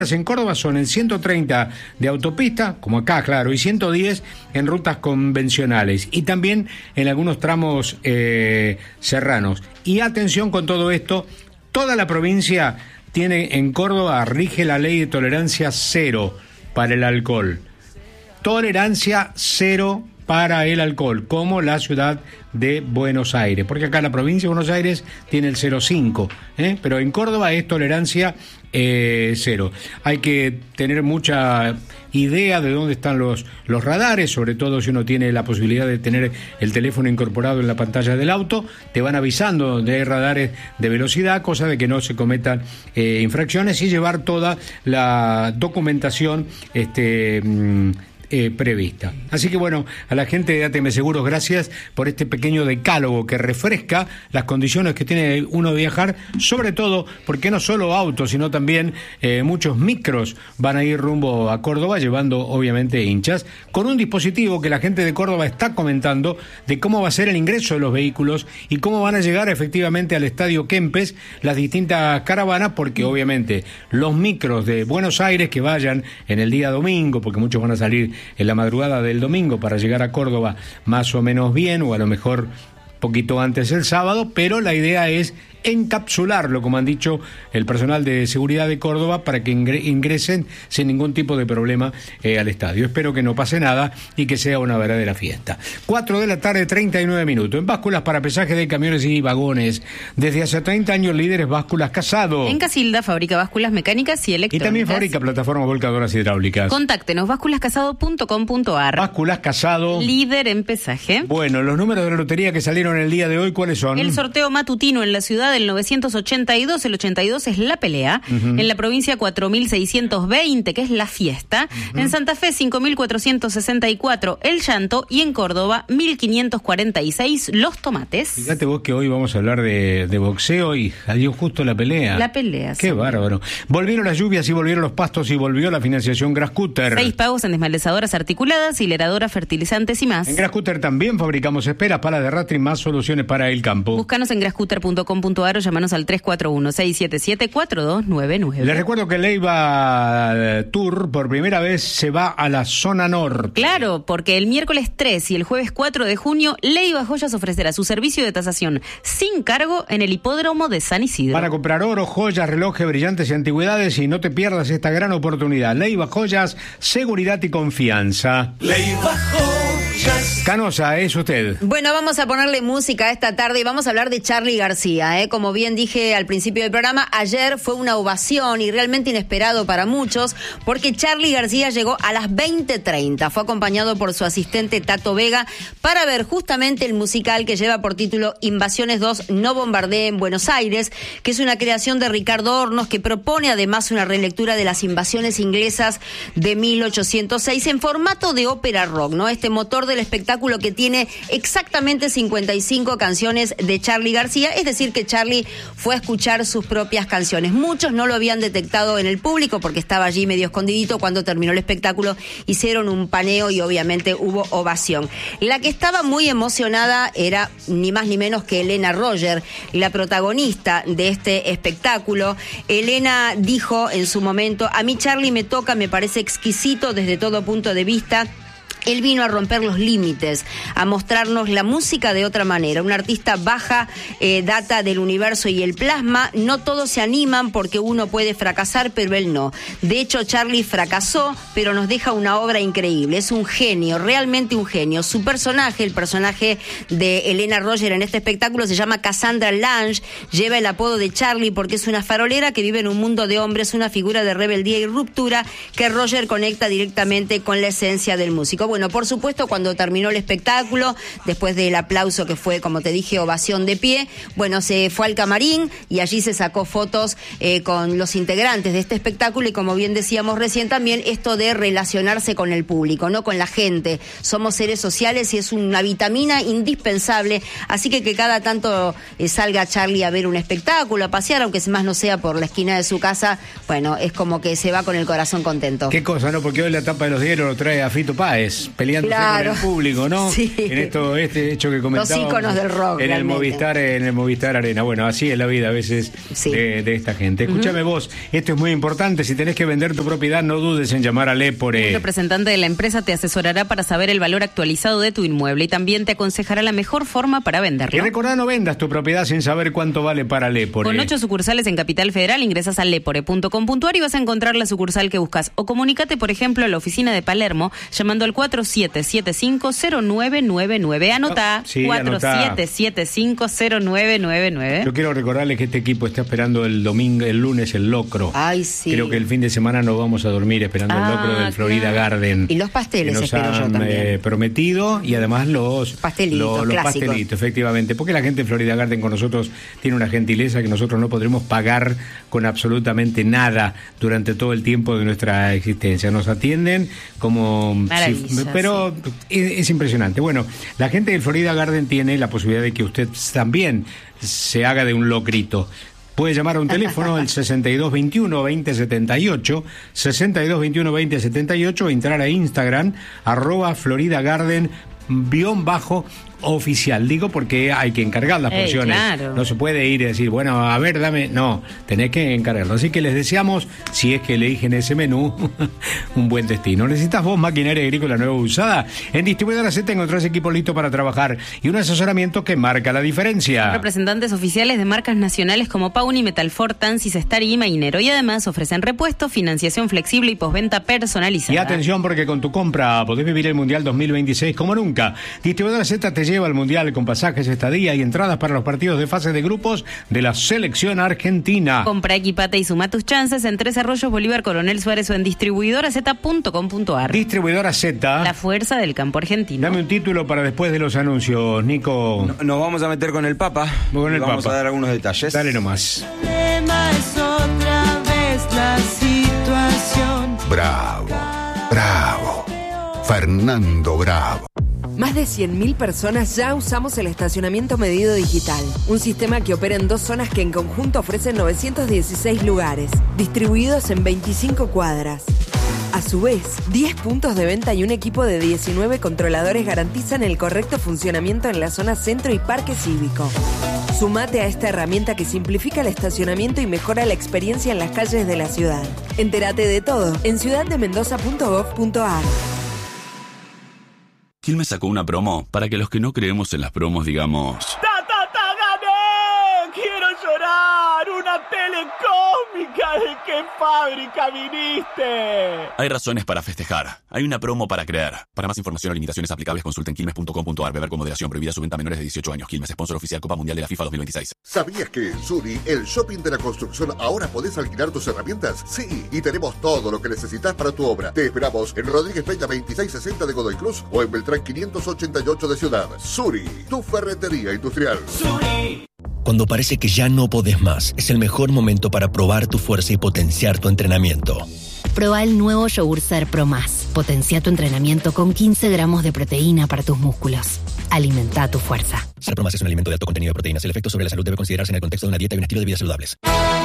en Córdoba son en 130 de autopista, como acá, claro, y 110 en rutas convencionales, y también en algunos tramos serranos. Y atención con todo esto, toda la provincia tiene en Córdoba, rige la ley de tolerancia cero para el alcohol. Tolerancia cero para el alcohol, como la ciudad de Buenos Aires, porque acá la provincia de Buenos Aires tiene el 0,5, pero en Córdoba es tolerancia cero. Hay que tener mucha idea de dónde están los radares, sobre todo si uno tiene la posibilidad de tener el teléfono incorporado en la pantalla del auto, te van avisando donde hay radares de velocidad, cosa de que no se cometan infracciones, y llevar toda la documentación prevista. Así que bueno, a la gente de ATM Seguros, gracias por este pequeño decálogo que refresca las condiciones que tiene uno de viajar, sobre todo porque no solo autos, sino también muchos micros van a ir rumbo a Córdoba, llevando obviamente hinchas, con un dispositivo que la gente de Córdoba está comentando de cómo va a ser el ingreso de los vehículos y cómo van a llegar efectivamente al Estadio Kempes las distintas caravanas, porque obviamente los micros de Buenos Aires que vayan en el día domingo, porque muchos van a salir en la madrugada del domingo para llegar a Córdoba más o menos bien, o a lo mejor poquito antes el sábado, pero la idea es encapsularlo, como han dicho el personal de seguridad de Córdoba, para que ingresen sin ningún tipo de problema al estadio. Espero que no pase nada y que sea una verdadera fiesta. 4:39 p.m. En básculas para pesaje de camiones y vagones, desde hace 30 años líderes Básculas Casado. En Casilda fabrica básculas mecánicas y electrónicas. Y también fabrica plataformas volcadoras hidráulicas. Contáctenos, básculascasado.com.ar. Básculas Casado, líder en pesaje. Bueno, los números de la lotería que salieron el día de hoy, ¿cuáles son? El sorteo matutino en la ciudad del 982, el 82 es la pelea. En la provincia 4.620, que es la fiesta. En Santa Fe 5.464 el llanto, y en Córdoba 1.546 los tomates. Fíjate vos que hoy vamos a hablar de boxeo y salió justo la pelea. La pelea, Qué bárbaro. Volvieron las lluvias y volvieron los pastos y volvió la financiación Grascutter. 6 pagos en desmalezadoras articuladas, hileradoras, fertilizantes y más. En Grascutter también fabricamos esperas, palas de rastre y más soluciones para el campo. Búscanos en grascutter.com.ar o llamanos al 341-677-4299. Les recuerdo que Leiva Tour por primera vez se va a la zona norte. Claro, porque el miércoles 3 y el jueves 4 de junio, Leiva Joyas ofrecerá su servicio de tasación sin cargo en el hipódromo de San Isidro. Para comprar oro, joyas, relojes, brillantes y antigüedades, y no te pierdas esta gran oportunidad. Leiva Joyas, seguridad y confianza. Leiva Joyas. Canosa, es usted. Bueno, vamos a ponerle música esta tarde y vamos a hablar de Charly García. Como bien dije al principio del programa, ayer fue una ovación y realmente inesperado para muchos, porque Charly García llegó a las 20:30. Fue acompañado por su asistente Tato Vega para ver justamente el musical que lleva por título Invasiones 2, No bombardeen Buenos Aires, que es una creación de Ricardo Hornos, que propone además una relectura de las invasiones inglesas de 1806 en formato de ópera rock, ¿no? Este motor del espectáculo que tiene exactamente 55 canciones de Charly García, es decir que Charly fue a escuchar sus propias canciones. Muchos no lo habían detectado en el público porque estaba allí medio escondidito. Cuando terminó el espectáculo hicieron un paneo y obviamente hubo ovación. La que estaba muy emocionada era ni más ni menos que Elena Roger, la protagonista de este espectáculo. Elena dijo en su momento: a mí Charly me toca, me parece exquisito desde todo punto de vista. Él vino a romper los límites, a mostrarnos la música de otra manera. Un artista baja data del universo y el plasma. No todos se animan porque uno puede fracasar, pero él no. De hecho, Charly fracasó, pero nos deja una obra increíble. Es un genio, realmente un genio. Su personaje, el personaje de Elena Roger en este espectáculo, se llama Cassandra Lange. Lleva el apodo de Charly porque es una farolera que vive en un mundo de hombres, una figura de rebeldía y ruptura que Roger conecta directamente con la esencia del músico. Bueno, por supuesto, cuando terminó el espectáculo, después del aplauso que fue, como te dije, ovación de pie, bueno, se fue al camarín y allí se sacó fotos con los integrantes de este espectáculo, y como bien decíamos recién, también esto de relacionarse con el público, no con la gente. Somos seres sociales y es una vitamina indispensable, así que cada tanto salga Charly a ver un espectáculo, a pasear, aunque más no sea por la esquina de su casa, bueno, es como que se va con el corazón contento. Qué cosa, ¿no? Porque hoy la tapa de los diarios lo trae a Fito Páez. Rockeros peleándose con el público, ¿no? Sí. En este hecho que comentábamos. Los íconos del rock. En el Movistar Arena. Bueno, así es la vida a veces de esta gente. Escúchame vos, esto es muy importante. Si tenés que vender tu propiedad, no dudes en llamar a Lepore. Un representante de la empresa te asesorará para saber el valor actualizado de tu inmueble y también te aconsejará la mejor forma para venderlo. Y recordá, no vendas tu propiedad sin saber cuánto vale para Lepore. Con 8 sucursales en Capital Federal, ingresas a lepore.com.ar y vas a encontrar la sucursal que buscas. O comunícate, por ejemplo, a la oficina de Palermo llamando al 47750999. Anotá, 47750999. Yo quiero recordarles que este equipo está esperando el lunes el locro. Ay, sí. Creo que el fin de semana nos vamos a dormir esperando el locro del Florida Garden. Y los pasteles, que nos espero yo han también. Prometido, y además los pastelitos, los pastelitos, efectivamente. Porque la gente de Florida Garden con nosotros tiene una gentileza que nosotros no podremos pagar con absolutamente nada durante todo el tiempo de nuestra existencia. Nos atienden como... pero es impresionante. Bueno, la gente del Florida Garden tiene la posibilidad de que usted también se haga de un locrito. Puede llamar a un teléfono, el 6221-2078, 6221-2078, o entrar a Instagram, @FloridaGarden_oficial. Digo porque hay que encargar las porciones. Claro. No se puede ir y decir, bueno, a ver, dame. No, tenés que encargarlo. Así que les deseamos, si es que eligen ese menú, un buen destino. ¿Necesitas vos maquinaria agrícola nueva usada? En Distribuidora Z encontrás equipo listo para trabajar y un asesoramiento que marca la diferencia. Representantes oficiales de marcas nacionales como Pauni, Metalfor, Tansys, Star y Mainero. Y además ofrecen repuestos, financiación flexible y postventa personalizada. Y atención, porque con tu compra podés vivir el Mundial 2026 como nunca. Distribuidora Z te lleva al Mundial con pasajes, estadía y entradas para los partidos de fase de grupos de la selección argentina. Compra, equipate y suma tus chances en Tres Arroyos, Bolívar, Coronel Suárez o en distribuidoraz.com.ar. Distribuidora Z. La fuerza del campo argentino. Dame un título para después de los anuncios, Nico. Nos vamos a meter con el Papa. Vamos a dar algunos detalles. Dale nomás. El problema es otra vez la situación. Bravo, bravo. Fernando Bravo. Más de 100.000 personas ya usamos el estacionamiento medido digital, un sistema que opera en 2 zonas que en conjunto ofrecen 916 lugares, distribuidos en 25 cuadras. A su vez, 10 puntos de venta y un equipo de 19 controladores garantizan el correcto funcionamiento en la zona centro y parque cívico. Sumate a esta herramienta que simplifica el estacionamiento y mejora la experiencia en las calles de la ciudad. Entérate de todo en ciudaddemendoza.gov.ar. Quilmes sacó una promo para que los que no creemos en las promos digamos... ¡Gané! ¡Quiero llorar! ¡Una telecómica! ¿De qué fábrica viniste? Hay razones para festejar. Hay una promo para creer. Para más información o limitaciones aplicables, consulten quilmes.com.ar. Beber con moderación. Prohibida su venta a menores de 18 años. Quilmes, sponsor oficial Copa Mundial de la FIFA 2026. ¿Sabías que en Suri, el shopping de la construcción, ahora podés alquilar tus herramientas? Sí, y tenemos todo lo que necesitas para tu obra. Te esperamos en Rodríguez Peña 2660 de Godoy Cruz o en Beltrán 588 de Ciudad. Suri, tu ferretería industrial. Suri. Cuando parece que ya no podés más, es el mejor momento para probar tu fuerza y potenciar tu entrenamiento. Proba el nuevo yogur Ser Pro Más. Potencia tu entrenamiento con 15 gramos de proteína para tus músculos. Alimenta tu fuerza. Ser Pro Más es un alimento de alto contenido de proteínas. El efecto sobre la salud debe considerarse en el contexto de una dieta y un estilo de vida saludables.